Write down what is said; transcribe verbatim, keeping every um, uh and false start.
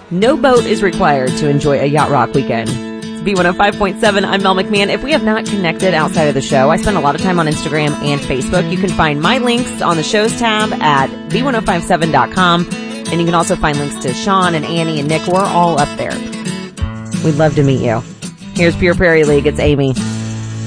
No boat is required to enjoy a Yacht Rock weekend. It's B one oh five point seven. I'm Mel McMahon. If we have not connected outside of the show, I spend a lot of time on Instagram and Facebook. You can find my links on the shows tab at B ten fifty-seven dot com. And you can also find links to Sean and Annie and Nick. We're all up there. We'd love to meet you. Here's Pure Prairie League. It's Amy.